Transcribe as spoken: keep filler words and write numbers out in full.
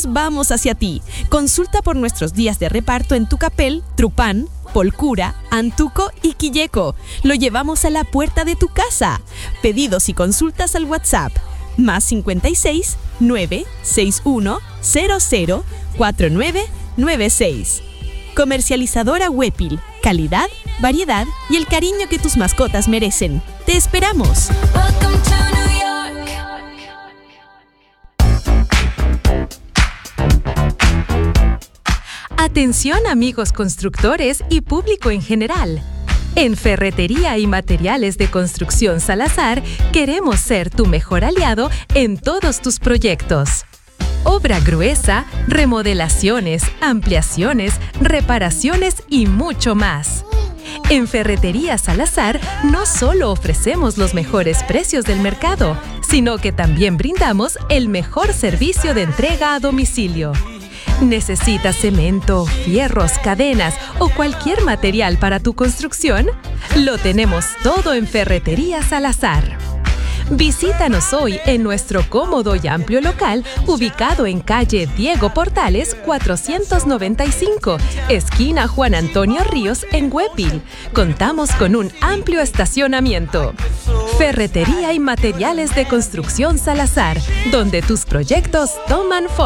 todos vamos hacia ti. Consulta por nuestros días de reparto en Tucapel, Trupán, Polcura, Antuco y Quilleco. Lo llevamos a la puerta de tu casa. Pedidos y consultas al WhatsApp más cincuenta y seis, nueve sesenta y uno, cero cero, cuatro nueve nueve seis. Comercializadora Huépil. Calidad, variedad y el cariño que tus mascotas merecen. ¡Te esperamos! Atención amigos constructores y público en general. En Ferretería y Materiales de Construcción Salazar queremos ser tu mejor aliado en todos tus proyectos. Obra gruesa, remodelaciones, ampliaciones, reparaciones y mucho más. En Ferretería Salazar no solo ofrecemos los mejores precios del mercado, sino que también brindamos el mejor servicio de entrega a domicilio. ¿Necesitas cemento, fierros, cadenas o cualquier material para tu construcción? Lo tenemos todo en Ferretería Salazar. Visítanos hoy en nuestro cómodo y amplio local ubicado en calle Diego Portales cuatrocientos noventa y cinco, esquina Juan Antonio Ríos en Huépil. Contamos con un amplio estacionamiento. Ferretería y Materiales de Construcción Salazar, donde tus proyectos toman forma.